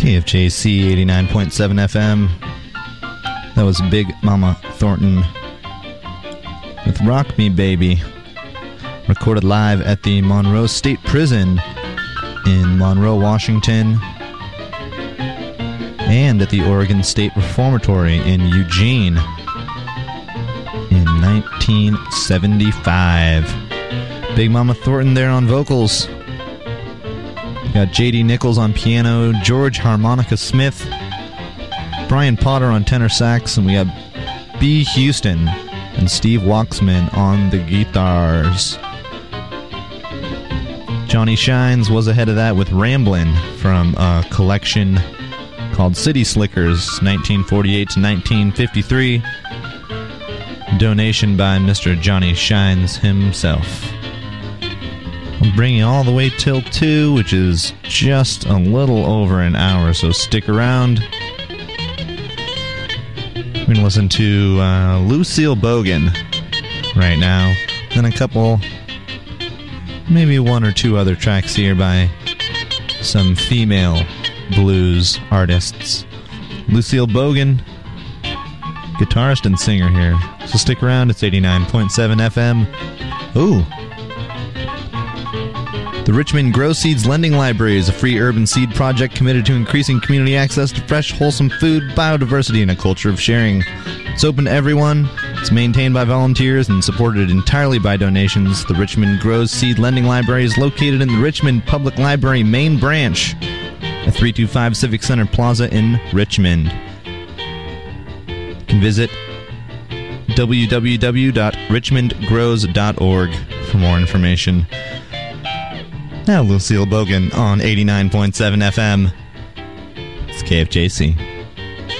KFJC 89.7 FM. That was Big Mama Thornton with Rock Me Baby, recorded live at the Monroe State Prison in Monroe, Washington, and at the Oregon State Reformatory in Eugene in 1975. Big Mama Thornton there on vocals. We got J.D. Nichols on piano, George Harmonica Smith, Brian Potter on tenor sax, and we got B. Houston and Steve Waxman on the guitars. Johnny Shines was ahead of that with Ramblin' from a collection called City Slickers, 1948 to 1953. Donation by Mr. Johnny Shines himself. I'll bring you all the way till 2, which is just a little over an hour, so stick around. We're going to listen to Lucille Bogan right now, then a couple, maybe one or two other tracks here by some female blues artists. Lucille Bogan, guitarist and singer here. So stick around, it's 89.7 FM. Ooh. The Richmond Grow Seeds Lending Library is a free urban seed project committed to increasing community access to fresh, wholesome food, biodiversity, and a culture of sharing. It's open to everyone. It's maintained by volunteers and supported entirely by donations. The Richmond Grow Seed Lending Library is located in the Richmond Public Library main branch at 325 Civic Center Plaza in Richmond. You can visit www.richmondgrows.org for more information. Now Lucille Bogan on 89.7 FM. It's KFJC.